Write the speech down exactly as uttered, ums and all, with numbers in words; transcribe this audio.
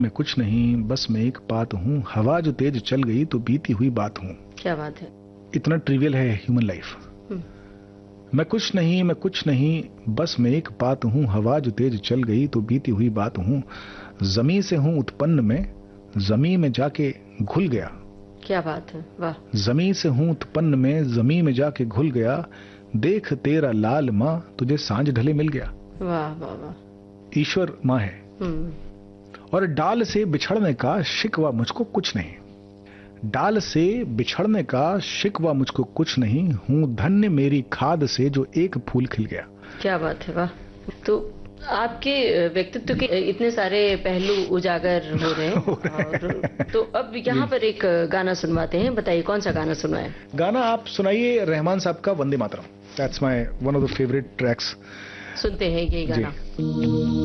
मैं कुछ नहीं, बस मैं एक बात हूँ, हवा जो तेज चल गई तो बीती हुई बात हूँ। क्या बात है। इतना ट्रिवियल है ह्यूमन लाइफ। मैं कुछ नहीं, मैं कुछ नहीं, बस मैं एक बात हूँ, हवा जो तेज चल गई तो बीती हुई बात हूँ। जमी से हूँ उत्पन्न में, जमी में जाके घुल गया। क्या बात है, वाह। जमी से हूँ उत्पन्न में, जमी में जाके घुल गया। देख तेरा लाल माँ, तुझे सांझ ढले मिल गया। वाह वाह वाह। ईश्वर माँ है। और डाल से बिछड़ने का शिकवा मुझको कुछ नहीं, डाल से बिछड़ने का शिकवा मुझको कुछ नहीं। हूँ धन्य मेरी खाद से जो एक फूल खिल गया। क्या बात है, वाह। तो आपके व्यक्तित्व के इतने सारे पहलू उजागर हो रहे हैं और तो अब यहाँ पर एक गाना सुनवाते हैं। बताइए कौन सा गाना सुनवाएं? गाना आप सुनाइए रहमान साहब का Vande Mataram. That's my one of the favourite tracks. सुनते हैं ये गाना।